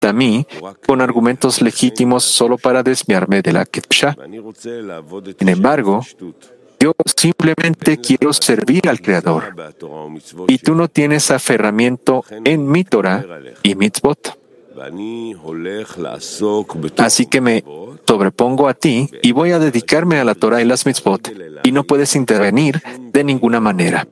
a mí con argumentos legítimos solo para desviarme de la Kedushá. Sin embargo, yo simplemente quiero servir al Creador, y tú no tienes aferramiento en mi Torah y mitzvot. Así que me sobrepongo a ti y voy a dedicarme a la Torah y las mitzvot, y no puedes intervenir de ninguna manera.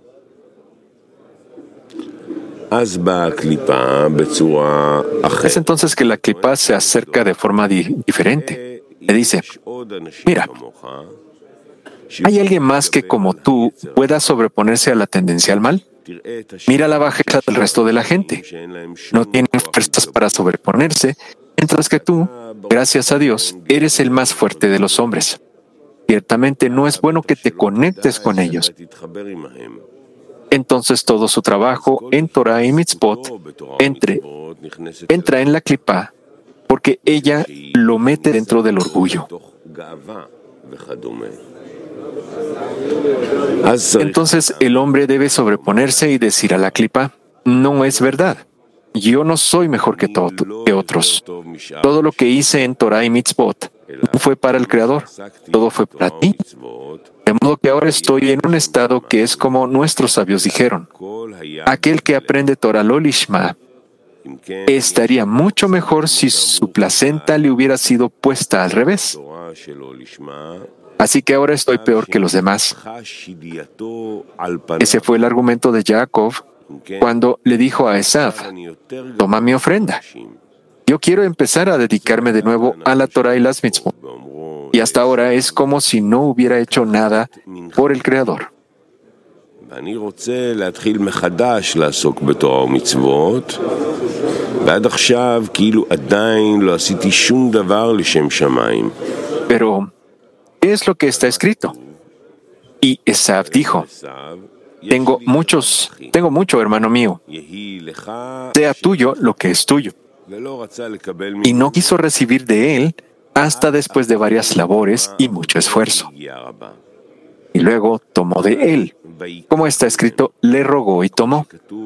Es entonces que la clipa se acerca de forma diferente. Le dice: mira, ¿hay alguien más que como tú pueda sobreponerse a la tendencia al mal? Mira la bajeza del resto de la gente. No tienen fuerzas para sobreponerse, mientras que tú, gracias a Dios, eres el más fuerte de los hombres. Ciertamente no es bueno que te conectes con ellos. Entonces todo su trabajo en Torah y mitzvot entra en la clipa, porque ella lo mete dentro del orgullo. Entonces el hombre debe sobreponerse y decir a la clipa: no es verdad. Yo no soy mejor que otros. Todo lo que hice en Torah y mitzvot no fue para el Creador. Todo fue para ti. De modo que ahora estoy en un estado que es como nuestros sabios dijeron: aquel que aprende Torah lo lishma estaría mucho mejor si su placenta le hubiera sido puesta al revés. Así que ahora estoy peor que los demás. Ese fue el argumento de Jacob cuando le dijo a Esav: toma mi ofrenda. Yo quiero empezar a dedicarme de nuevo a la Torah y las mitzvot. Y hasta ahora es como si no hubiera hecho nada por el Creador. Pero, ¿qué es lo que está escrito? Y Esav dijo: Tengo mucho, hermano mío. Sea tuyo lo que es tuyo. Y no quiso recibir de él hasta después de varias labores y mucho esfuerzo. Y luego tomó de él. Como está escrito, le rogó y tomó.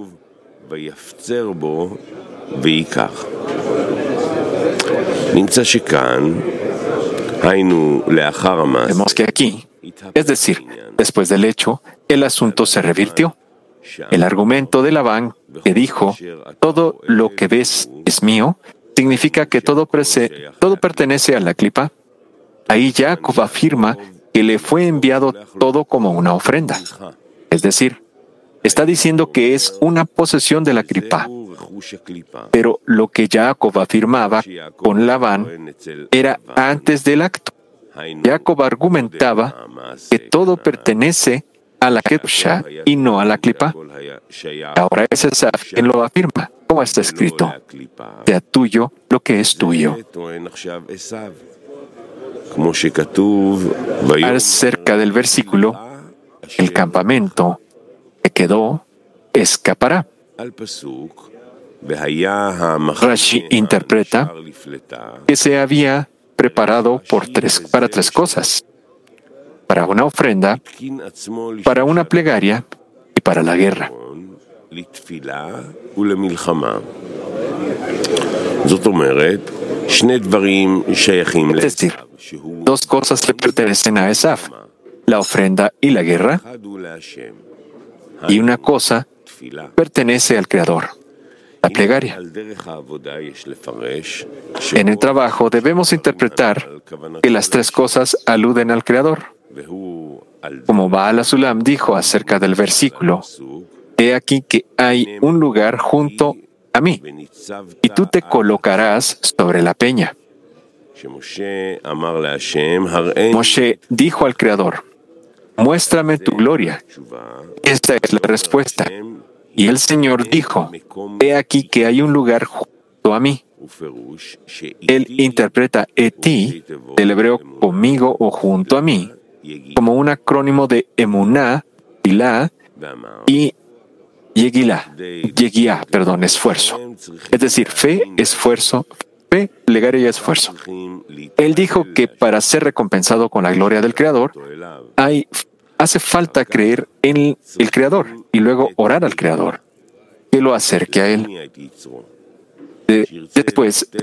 Vemos que aquí, es decir, después del hecho, el asunto se revirtió. El argumento de Labán, que dijo: todo lo que ves es mío, significa que todo pertenece a la clipa. Ahí Jacob afirma que le fue enviado todo como una ofrenda. Es decir, está diciendo que es una posesión de la clipa. Pero lo que Jacob afirmaba con Labán era antes del acto. Jacob argumentaba que todo pertenece a la Kedusha y no a la clipa. Ahora es Esav quien lo afirma, como está escrito: sea tuyo lo que es tuyo. Acerca del versículo, el campamento que quedó escapará. Rashi interpreta que se había preparado para tres cosas: para una ofrenda, para una plegaria y para la guerra. Es decir, dos cosas le pertenecen a Esav: la ofrenda y la guerra, y una cosa pertenece al Creador: la plegaria. En el trabajo debemos interpretar que las tres cosas aluden al Creador. Como Baal HaSulam dijo acerca del versículo: he aquí que hay un lugar junto a mí, y tú te colocarás sobre la peña. Moshe dijo al Creador: muéstrame tu gloria. Esta es la respuesta. Y el Señor dijo: he aquí que hay un lugar junto a mí. Él interpreta etí, del hebreo conmigo o junto a mí, como un acrónimo de emuná, tilá y yeguiá, esfuerzo. Es decir, fe, esfuerzo, fe, plegaria y esfuerzo. Él dijo que para ser recompensado con la gloria del Creador, hace falta creer en el Creador y luego orar al Creador, que lo acerque a Él. después